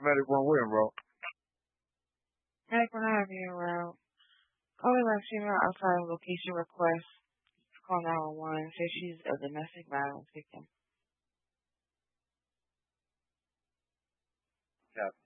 Medic one win, bro. Medic 1 being around. Calling my female outside of location request. Call 911. Say she's a domestic violence victim. Yeah.